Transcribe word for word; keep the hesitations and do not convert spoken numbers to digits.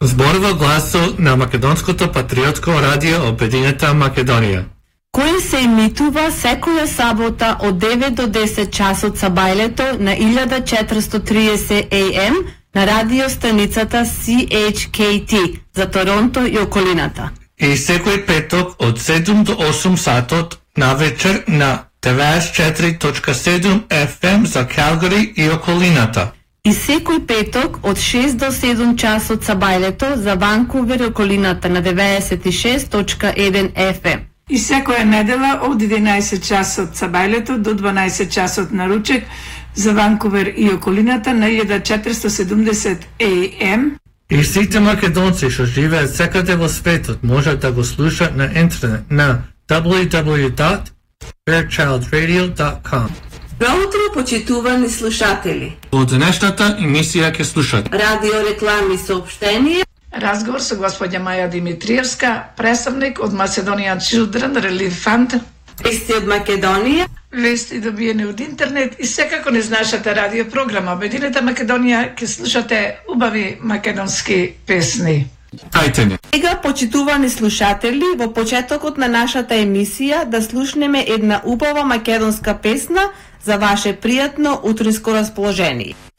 Зборува гласот на Македонското патриотско радио Обединета Македонија, кој се емитува секоја сабота од девет до десет часот са бајлето на илјада четиристотини и тридесет ей ем на радиостаницата Си Еич Кей Ти за Торонто и околината. И секој петок од седум до осум сатот на вечер на деветдесет и четири точка седум еф ем за Калгари и околината. И секој петок од шест до седум часот са бајлето за Ванкувер и околината на деветдесет и шест точка еден еф ем. И секоја недела од единаесет часот са бајлето до дванаесет часот на ручек за Ванкувер и околината на илјада четиристотини и седумдесет ей ем. И сите македонци што живеат секаде во светот можат да го слушаат на интернет на дабл ю дабл ю дабл ю dot fairchild radio dot com. Добро утро, почитувани слушатели. Во денешната емисија ќе слушате радио реклами соопштение, Разговор со господја Маја Димитриевска, представник од Macedonian Children Relief Fund, вести од Македонија, вести добиени од интернет и секако низ нашата радио програма Обединета Македонија ќе слушате убави македонски песни. Ајте не. Сега, почитувани слушатели, во почетокот на нашата емисија да слушнеме една убава македонска песна за ваше пријатно утринско расположение.